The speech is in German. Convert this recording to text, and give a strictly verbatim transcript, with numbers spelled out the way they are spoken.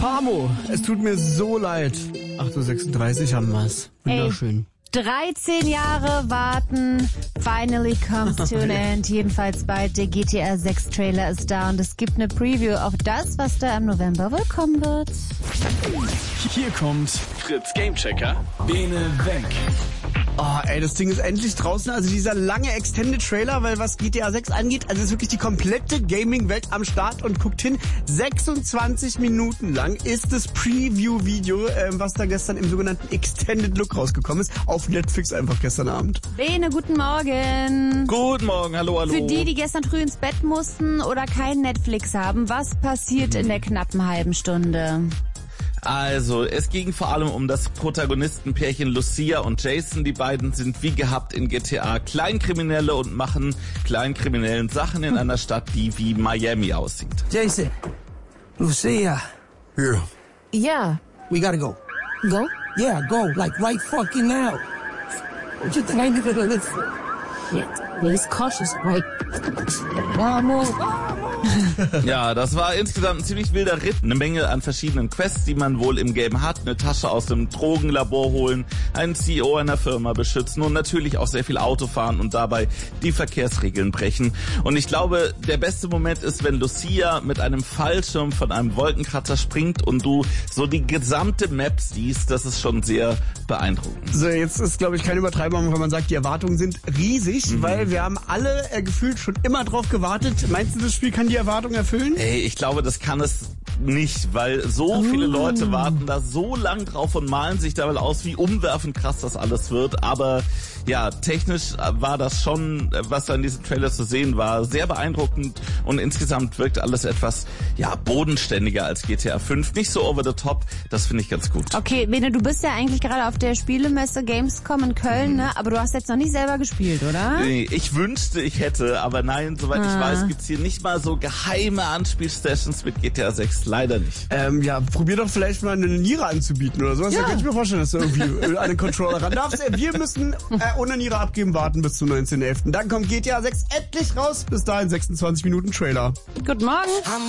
Famo, es tut mir so leid. acht Uhr sechsunddreißig haben wir's. Wunderschön. Ey, dreizehn Jahre warten, finally comes to an end. Jedenfalls bald, der G T A sechs Trailer ist da und es gibt eine Preview auf das, was da im November wohl kommen wird. Hier kommt Fritz Gamechecker, Bene Wenk. Oh, ey, das Ding ist endlich draußen. Also dieser lange Extended-Trailer, weil was G T A sechs angeht, also ist wirklich die komplette Gaming-Welt am Start und guckt hin. sechsundzwanzig Minuten lang ist das Preview-Video, äh, was da gestern im sogenannten Extended Look rausgekommen ist, auf Netflix einfach gestern Abend. Bene, guten Morgen. Guten Morgen, hallo, hallo. Für die, die gestern früh ins Bett mussten oder kein Netflix haben, was passiert in der knappen halben Stunde? Also, es ging vor allem um das Protagonistenpärchen Lucia und Jason. Die beiden sind wie gehabt in G T A Kleinkriminelle und machen kleinkriminellen Sachen in einer Stadt, die wie Miami aussieht. Jason, Lucia. Yeah. Ja. We gotta go. Go? Yeah, go. Like right fucking now. What you think I need to listen? Yeah. He's cautious, right? Vamos. Ja, das war insgesamt ein ziemlich wilder Ritt. Eine Menge an verschiedenen Quests, die man wohl im Game hat. Eine Tasche aus dem Drogenlabor holen, einen C E O einer Firma beschützen und natürlich auch sehr viel Auto fahren und dabei die Verkehrsregeln brechen. Und ich glaube, der beste Moment ist, wenn Lucia mit einem Fallschirm von einem Wolkenkratzer springt und du so die gesamte Map siehst. Das ist schon sehr beeindruckend. So, jetzt ist, glaube ich, keine Übertreibung, wenn man sagt, die Erwartungen sind riesig, mhm. weil wir haben alle äh, gefühlt schon immer drauf gewartet. Meinst du, das Spiel kann die Erwartungen erfüllen? Ey, ich glaube, das kann es nicht, weil so viele Leute warten da so lang drauf und malen sich dabei aus, wie umwerfend krass das alles wird. Aber ja, technisch war das schon, was da in diesem Trailer zu sehen war, sehr beeindruckend und insgesamt wirkt alles etwas, ja, bodenständiger als G T A fünf. Nicht so over the top, das finde ich ganz gut. Okay, Bene, du bist ja eigentlich gerade auf der Spielemesse Gamescom in Köln, mhm. ne? Aber du hast jetzt noch nicht selber gespielt, oder? Nee, ich wünschte, ich hätte, aber nein, soweit ah. ich weiß, gibt's hier nicht mal so geheime Anspielsessions mit G T A sechs. Leider nicht. Ähm, ja, probier doch vielleicht mal eine Niere anzubieten oder sowas. Ja. Da kann ich mir vorstellen, dass du irgendwie einen Controller ran darfst. Wir müssen äh, ohne Niere abgeben warten bis zum neunzehnten elften Dann kommt G T A sechs endlich raus. Bis dahin sechsundzwanzig Minuten Trailer. Guten Morgen.